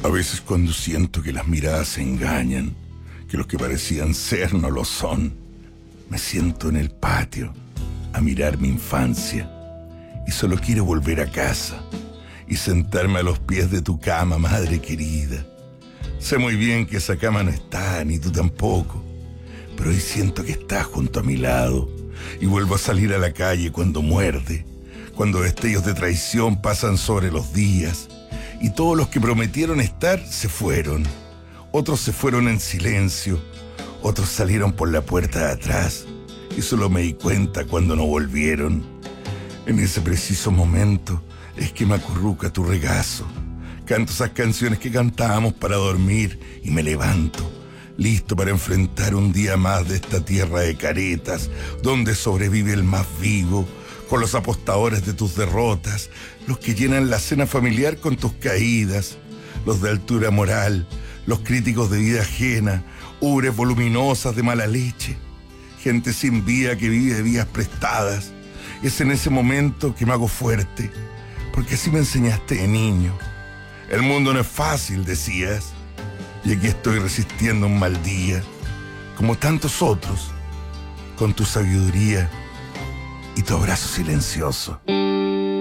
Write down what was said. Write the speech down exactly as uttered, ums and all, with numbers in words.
A veces cuando siento que las miradas se engañan, que los que parecían ser no lo son, me siento en el patio a mirar mi infancia y solo quiero volver a casa y sentarme a los pies de tu cama, madre querida. Sé muy bien que esa cama no está, ni tú tampoco, pero hoy siento que estás junto a mi lado y vuelvo a salir a la calle cuando muerde, cuando destellos de traición pasan sobre los días y todos los que prometieron estar se fueron. Otros se fueron en silencio, otros salieron por la puerta de atrás y solo me di cuenta cuando no volvieron. En ese preciso momento es que me acurruca tu regazo. Canto esas canciones que cantábamos para dormir y me levanto, listo para enfrentar un día más de esta tierra de caretas, donde sobrevive el más vivo, con los apostadores de tus derrotas, los que llenan la cena familiar con tus caídas, los de altura moral, los críticos de vida ajena, ubres voluminosas de mala leche, gente sin vida que vive de vías prestadas. Es en ese momento que me hago fuerte, porque así me enseñaste de niño. El mundo no es fácil, decías, y aquí estoy resistiendo un mal día, como tantos otros, con tu sabiduría y tu abrazo silencioso.